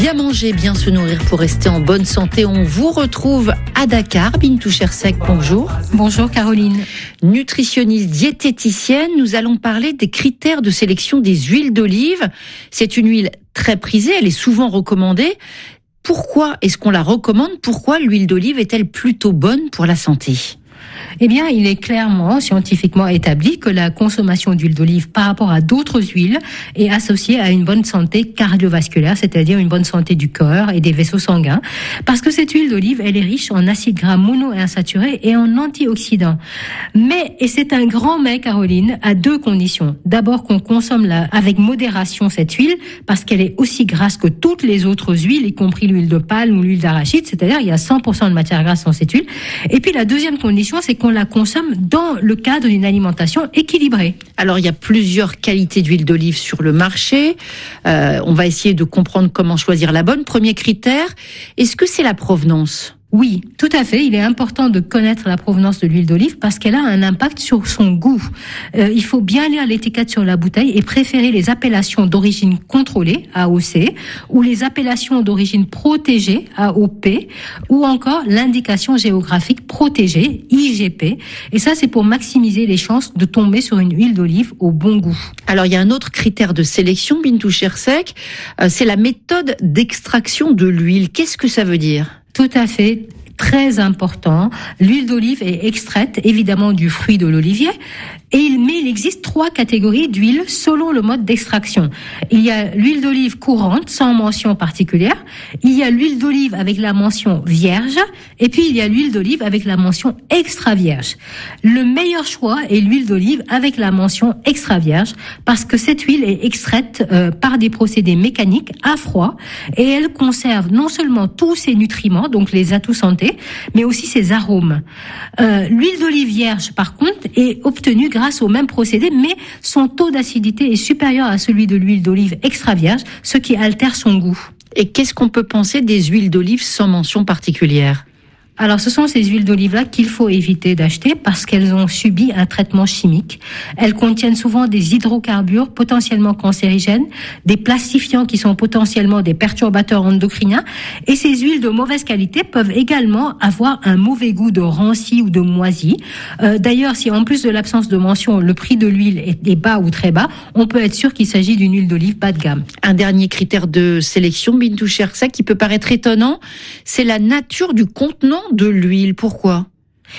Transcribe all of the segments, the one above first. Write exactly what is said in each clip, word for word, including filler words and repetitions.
Bien manger, bien se nourrir pour rester en bonne santé. On vous retrouve à Dakar. Bintou Chersek, bonjour. Bonjour Caroline. Nutritionniste, diététicienne, nous allons parler des critères de sélection des huiles d'olive. C'est une huile très prisée, elle est souvent recommandée. Pourquoi est-ce qu'on la recommande ? Pourquoi l'huile d'olive est-elle plutôt bonne pour la santé ? Eh bien, il est clairement, scientifiquement établi que la consommation d'huile d'olive par rapport à d'autres huiles est associée à une bonne santé cardiovasculaire, c'est-à-dire une bonne santé du cœur et des vaisseaux sanguins. Parce que cette huile d'olive, elle est riche en acides gras monoinsaturés et en antioxydants. Mais, et c'est un grand mais, Caroline, à deux conditions. D'abord, qu'on consomme la, avec modération cette huile, parce qu'elle est aussi grasse que toutes les autres huiles, y compris l'huile de palme ou l'huile d'arachide, c'est-à-dire il y a cent pour cent de matière grasse dans cette huile. Et puis la deuxième condition, c'est qu'on la consomme dans le cadre d'une alimentation équilibrée. Alors, il y a plusieurs qualités d'huile d'olive sur le marché. Euh, on va essayer de comprendre comment choisir la bonne. Premier critère, est-ce que c'est la provenance ? Oui, tout à fait. Il est important de connaître la provenance de l'huile d'olive parce qu'elle a un impact sur son goût. Euh, il faut bien lire l'étiquette sur la bouteille et préférer les appellations d'origine contrôlée, A O C, ou les appellations d'origine protégée, A O P, ou encore l'indication géographique protégée, I G P. Et ça, c'est pour maximiser les chances de tomber sur une huile d'olive au bon goût. Alors, il y a un autre critère de sélection, Bintou Chersek, euh, c'est la méthode d'extraction de l'huile. Qu'est-ce que ça veut dire ? Tout à fait. Très important. L'huile d'olive est extraite évidemment du fruit de l'olivier. Et il, mais il existe trois catégories d'huile selon le mode d'extraction. Il y a l'huile d'olive courante sans mention particulière. Il y a l'huile d'olive avec la mention vierge. Et puis il y a l'huile d'olive avec la mention extra vierge. Le meilleur choix est l'huile d'olive avec la mention extra vierge parce que cette huile est extraite euh, par des procédés mécaniques à froid et elle conserve non seulement tous ses nutriments, donc les atouts santé, mais aussi ses arômes. Euh, l'huile d'olive vierge, par contre, est obtenue grâce au même procédé, mais son taux d'acidité est supérieur à celui de l'huile d'olive extra vierge, ce qui altère son goût. Et qu'est-ce qu'on peut penser des huiles d'olive sans mention particulière ? Alors, ce sont ces huiles d'olive-là qu'il faut éviter d'acheter parce qu'elles ont subi un traitement chimique. Elles contiennent souvent des hydrocarbures potentiellement cancérigènes, des plastifiants qui sont potentiellement des perturbateurs endocriniens. Et ces huiles de mauvaise qualité peuvent également avoir un mauvais goût de ranci ou de moisi. Euh, d'ailleurs, si en plus de l'absence de mention, le prix de l'huile est bas ou très bas, on peut être sûr qu'il s'agit d'une huile d'olive bas de gamme. Un dernier critère de sélection, Bintou Chersek, qui peut paraître étonnant, c'est la nature du contenant de l'huile. Pourquoi ?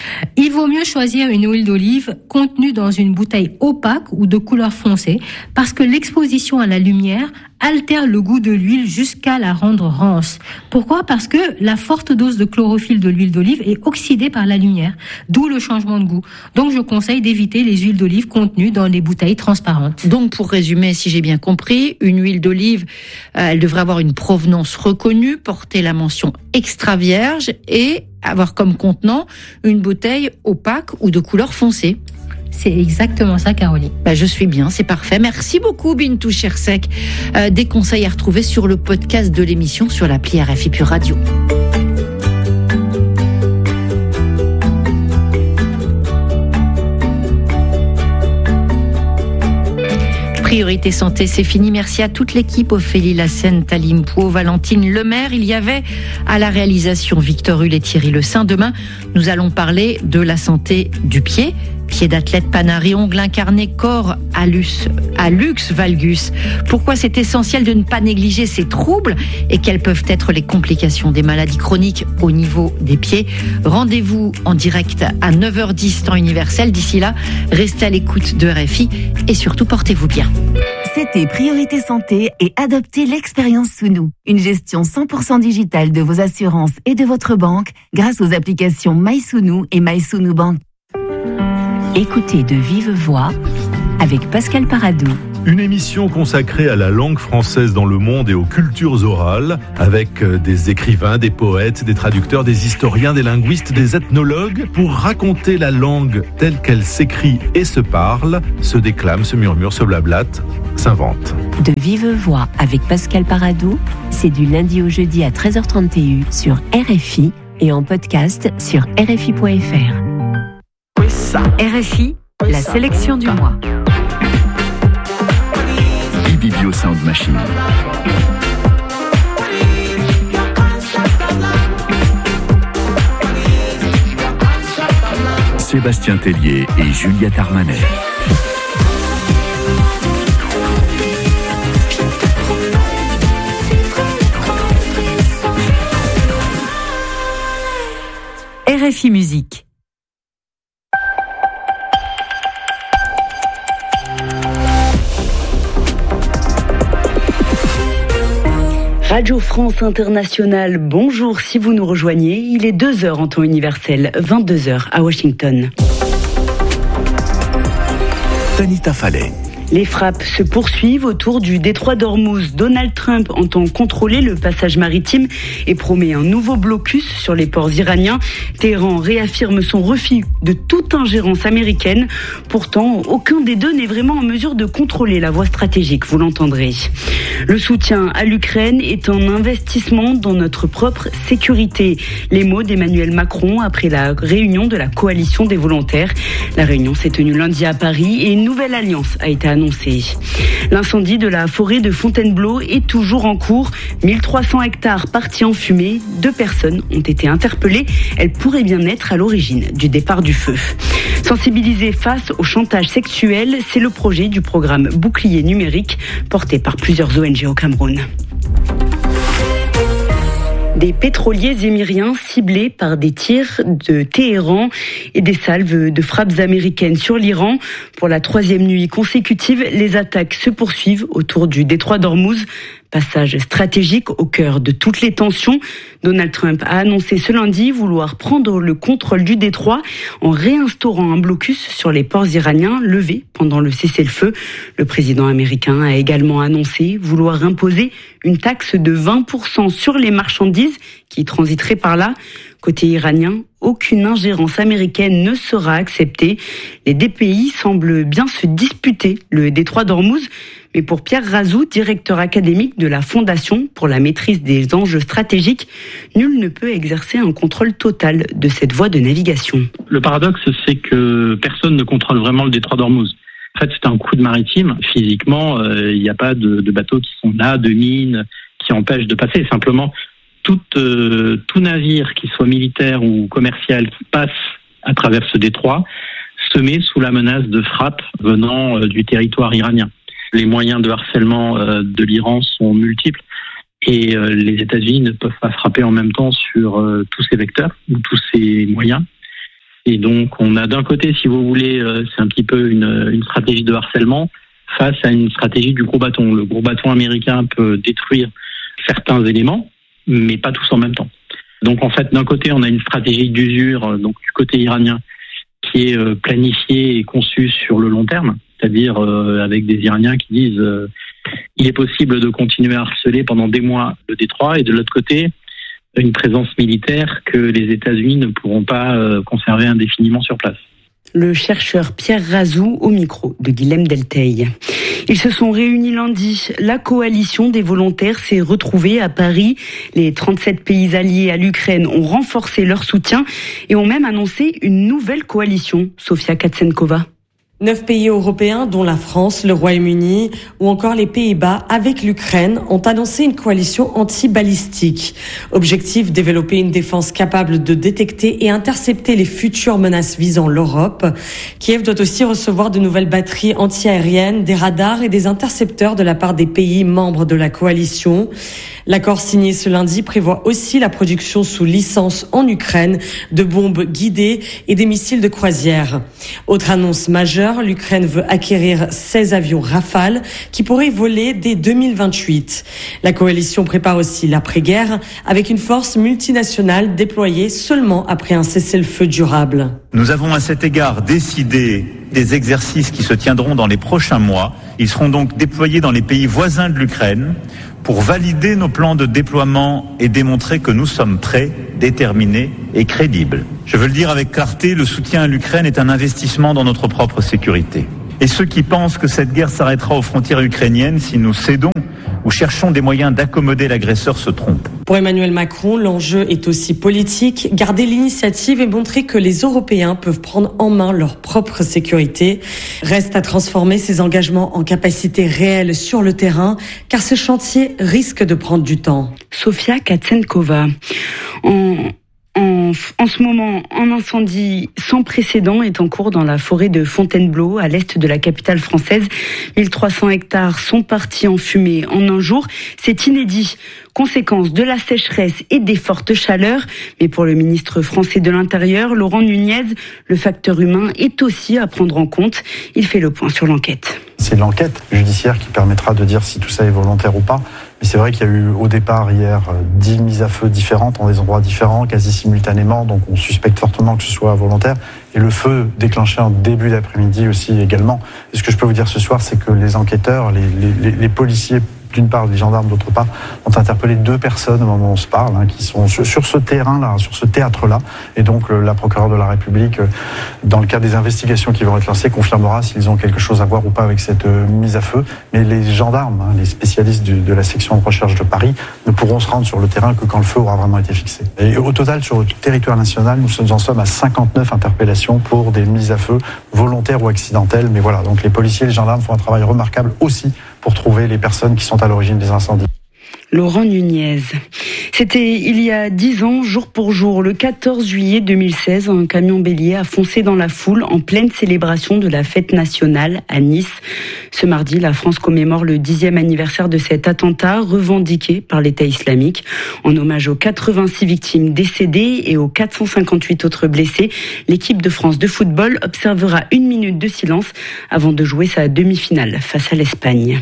Il vaut mieux choisir une huile d'olive contenue dans une bouteille opaque ou de couleur foncée parce que l'exposition à la lumière altère le goût de l'huile jusqu'à la rendre rance. Pourquoi ? Parce que la forte dose de chlorophylle de l'huile d'olive est oxydée par la lumière, d'où le changement de goût. Donc je conseille d'éviter les huiles d'olive contenues dans des bouteilles transparentes. Donc pour résumer, si j'ai bien compris, une huile d'olive, euh, elle devrait avoir une provenance reconnue, porter la mention extra vierge et avoir comme contenant une bouteille opaque ou de couleur foncée. C'est exactement ça, Caroline. Bah, je suis bien, c'est parfait. Merci beaucoup, Bintou Chersek. Euh, des conseils à retrouver sur le podcast de l'émission sur l'appli R F I Pure Radio. Priorité santé, c'est fini. Merci à toute l'équipe, Ophélie Lassène, Talim Pou, Valentine Lemaire. Il y avait à la réalisation Victor Hull et Thierry Le Saint. Demain, nous allons parler de la santé du pied. Pied d'athlète, panari, ongles incarnés, corps, hallux, hallux valgus. Pourquoi c'est essentiel de ne pas négliger ces troubles et quelles peuvent être les complications des maladies chroniques au niveau des pieds. Rendez-vous en direct à neuf heures dix temps universel. D'ici là, restez à l'écoute de R F I et surtout portez-vous bien. C'était Priorité Santé et adoptez l'expérience Sounou. Une gestion cent pour cent digitale de vos assurances et de votre banque grâce aux applications MySounou et MySounou Bank. Écoutez de vive voix avec Pascal Paradou. Une émission consacrée à la langue française dans le monde et aux cultures orales, avec des écrivains, des poètes, des traducteurs, des historiens, des linguistes, des ethnologues, pour raconter la langue telle qu'elle s'écrit et se parle, se déclame, se murmure, se blablate, s'invente. De vive voix avec Pascal Paradou, c'est du lundi au jeudi à treize heures trente sur R F I et en podcast sur R F I point F R. R F I, la sélection du mois. Bibibio Sound Machine. Sébastien Tellier et Juliette Armanet. R F I Musique. Radio France Internationale, bonjour si vous nous rejoignez. Il est deux heures en temps universel, vingt-deux heures à Washington. Tanita Fallet. Les frappes se poursuivent autour du détroit d'Ormuz. Donald Trump entend contrôler le passage maritime et promet un nouveau blocus sur les ports iraniens. Téhéran réaffirme son refus de toute ingérence américaine. Pourtant, aucun des deux n'est vraiment en mesure de contrôler la voie stratégique, vous l'entendrez. Le soutien à l'Ukraine est un investissement dans notre propre sécurité. Les mots d'Emmanuel Macron après la réunion de la coalition des volontaires. La réunion s'est tenue lundi à Paris et une nouvelle alliance a été annoncée. L'incendie de la forêt de Fontainebleau est toujours en cours. mille trois cents hectares partis en fumée. Deux personnes ont été interpellées. Elles pourraient bien être à l'origine du départ du feu. Sensibiliser face au chantage sexuel, c'est le projet du programme Bouclier numérique porté par plusieurs O N G au Cameroun. Des pétroliers émiriens ciblés par des tirs de Téhéran et des salves de frappes américaines sur l'Iran. Pour la troisième nuit consécutive, les attaques se poursuivent autour du détroit d'Ormuz. Passage stratégique au cœur de toutes les tensions. Donald Trump a annoncé ce lundi vouloir prendre le contrôle du détroit en réinstaurant un blocus sur les ports iraniens levés pendant le cessez-le-feu. Le président américain a également annoncé vouloir imposer une taxe de vingt pour cent sur les marchandises qui transiteraient par là. Côté iranien, aucune ingérence américaine ne sera acceptée. Les deux pays semblent bien se disputer le détroit d'Ormuz. Mais pour Pierre Razou, directeur académique de la Fondation pour la maîtrise des enjeux stratégiques, nul ne peut exercer un contrôle total de cette voie de navigation. Le paradoxe, c'est que personne ne contrôle vraiment le détroit d'Ormuz. En fait, c'est un coude maritime. Physiquement, il euh, n'y a pas de, de bateaux qui sont là, de mines qui empêchent de passer. Simplement, tout, euh, tout navire, qu'il soit militaire ou commercial, qui passe à travers ce détroit, se met sous la menace de frappes venant euh, du territoire iranien. Les moyens de harcèlement euh, de l'Iran sont multiples et euh, les États-Unis ne peuvent pas frapper en même temps sur euh, tous ces vecteurs ou tous ces moyens. Et donc, on a d'un côté, si vous voulez, euh, c'est un petit peu une, une stratégie de harcèlement face à une stratégie du gros bâton. Le gros bâton américain peut détruire certains éléments, mais pas tous en même temps. Donc, en fait, d'un côté, on a une stratégie d'usure, euh, donc du côté iranien, qui est euh, planifiée et conçue sur le long terme. C'est-à-dire euh, avec des Iraniens qui disent euh, il est possible de continuer à harceler pendant des mois le détroit, et de l'autre côté, une présence militaire que les États-Unis ne pourront pas euh, conserver indéfiniment sur place. Le chercheur Pierre Razou au micro de Guilhem Delteil. Ils se sont réunis lundi. La coalition des volontaires s'est retrouvée à Paris. Les trente-sept pays alliés à l'Ukraine ont renforcé leur soutien et ont même annoncé une nouvelle coalition. Sofia Katsenkova. Neuf pays européens, dont la France, le Royaume-Uni ou encore les Pays-Bas, avec l'Ukraine, ont annoncé une coalition anti-balistique. Objectif, développer une défense capable de détecter et intercepter les futures menaces visant l'Europe. Kiev doit aussi recevoir de nouvelles batteries anti-aériennes, des radars et des intercepteurs de la part des pays membres de la coalition. L'accord signé ce lundi prévoit aussi la production sous licence en Ukraine de bombes guidées et des missiles de croisière. Autre annonce majeure, l'Ukraine veut acquérir seize avions Rafale qui pourraient voler dès deux mille vingt-huit. La coalition prépare aussi l'après-guerre avec une force multinationale déployée seulement après un cessez-le-feu durable. Nous avons à cet égard décidé des exercices qui se tiendront dans les prochains mois. Ils seront donc déployés dans les pays voisins de l'Ukraine pour valider nos plans de déploiement et démontrer que nous sommes prêts, déterminés et crédibles. Je veux le dire avec clarté, le soutien à l'Ukraine est un investissement dans notre propre sécurité. Et ceux qui pensent que cette guerre s'arrêtera aux frontières ukrainiennes si nous cédons ou cherchons des moyens d'accommoder l'agresseur se trompent. Pour Emmanuel Macron, l'enjeu est aussi politique, garder l'initiative et montrer que les Européens peuvent prendre en main leur propre sécurité. Reste à transformer ces engagements en capacité réelle sur le terrain, car ce chantier risque de prendre du temps. Sofia Katsenkova. En... En En, en ce moment, un incendie sans précédent est en cours dans la forêt de Fontainebleau, à l'est de la capitale française. mille trois cents hectares sont partis en fumée en un jour. C'est inédit. Conséquence de la sécheresse et des fortes chaleurs. Mais pour le ministre français de l'Intérieur, Laurent Nunez, le facteur humain est aussi à prendre en compte. Il fait le point sur l'enquête. C'est l'enquête judiciaire qui permettra de dire si tout ça est volontaire ou pas. Mais c'est vrai qu'il y a eu au départ hier dix mises à feu différentes dans des endroits différents, quasi simultanément. Donc on suspecte fortement que ce soit volontaire. Et le feu déclenché en début d'après-midi aussi également. Et ce que je peux vous dire ce soir, c'est que les enquêteurs, les, les, les policiers, d'une part, les gendarmes, d'autre part, ont interpellé deux personnes au moment où on se parle, hein, qui sont sur, sur ce terrain-là, sur ce théâtre-là. Et donc, le, la procureure de la République, euh, dans le cadre des investigations qui vont être lancées, confirmera s'ils ont quelque chose à voir ou pas avec cette euh, mise à feu. Mais les gendarmes, hein, les spécialistes du, de la section de recherche de Paris, ne pourront se rendre sur le terrain que quand le feu aura vraiment été fixé. Et au total, sur le territoire national, nous en sommes à cinquante-neuf interpellations pour des mises à feu volontaires ou accidentelles. Mais voilà, donc les policiers et les gendarmes font un travail remarquable aussi pour trouver les personnes qui sont à l'origine des incendies. Laurent Nunez. C'était il y a dix ans, jour pour jour, le quatorze juillet deux mille seize, un camion bélier a foncé dans la foule en pleine célébration de la fête nationale à Nice. Ce mardi, la France commémore le dixième anniversaire de cet attentat revendiqué par l'État islamique. En hommage aux quatre-vingt-six victimes décédées et aux quatre cent cinquante-huit autres blessés, l'équipe de France de football observera une minute de silence avant de jouer sa demi-finale face à l'Espagne.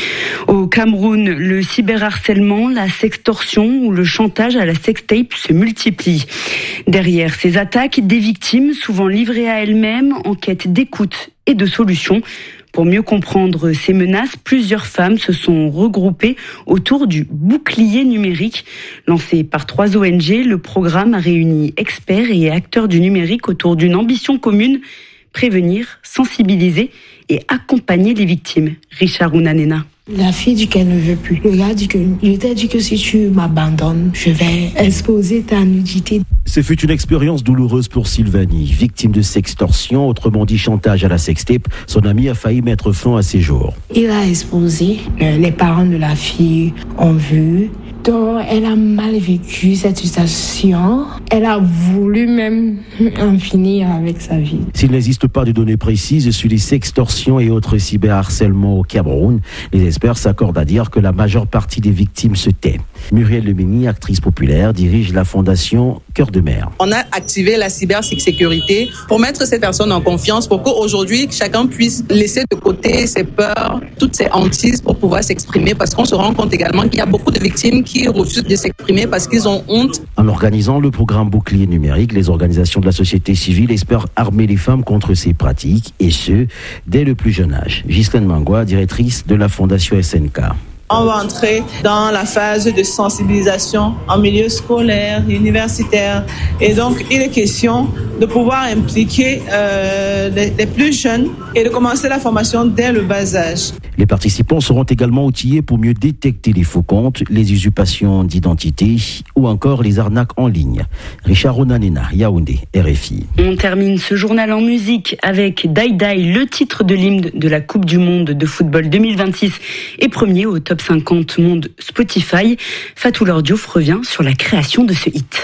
Au Cameroun, le cyberharcèlement, la sextorsion ou le chantage à la sextape se multiplient. Derrière ces attaques, des victimes, souvent livrées à elles-mêmes, en quête d'écoute et de solutions. Pour mieux comprendre ces menaces, plusieurs femmes se sont regroupées autour du bouclier numérique. Lancé par trois O N G, le programme a réuni experts et acteurs du numérique autour d'une ambition commune: prévenir, sensibiliser et accompagner les victimes. Richard Ounanena. La fille dit qu'elle ne veut plus. Le gars dit que, il t'a dit que si tu m'abandonnes, je vais exposer ta nudité. Ce fut une expérience douloureuse pour Sylvanie. Victime de sextorsion, autrement dit chantage à la sextape, son ami a failli mettre fin à ses jours. Il a exposé, les parents de la fille ont vu. Donc, elle a mal vécu cette situation. Elle a voulu même en finir avec sa vie. S'il n'existe pas de données précises sur les sextorsions et autres cyberharcèlements au Cameroun, les experts s'accordent à dire que la majeure partie des victimes se tait. Muriel Lemeni, actrice populaire, dirige la fondation Cœur de Mère. On a activé la cybersécurité pour mettre ces personnes en confiance, pour qu'aujourd'hui, chacun puisse laisser de côté ses peurs, toutes ses hantises pour pouvoir s'exprimer, parce qu'on se rend compte également qu'il y a beaucoup de victimes qui refusent de s'exprimer parce qu'ils ont honte. En organisant le programme Bouclier numérique, les organisations de la société civile espèrent armer les femmes contre ces pratiques, et ce, dès le plus jeune âge. Ghislaine Mangua, directrice de la fondation S N K. On va entrer dans la phase de sensibilisation en milieu scolaire, universitaire. Et donc, il est question de pouvoir impliquer euh, les, les plus jeunes et de commencer la formation dès le bas âge. Les participants seront également outillés pour mieux détecter les faux comptes, les usurpations d'identité ou encore les arnaques en ligne. Richard Onanena, Yaoundé, R F I. On termine ce journal en musique avec Dai Dai, le titre de l'hymne de la Coupe du Monde de football deux mille vingt-six et premier au top cinquante monde Spotify. Fatou Lordiouf revient sur la création de ce hit.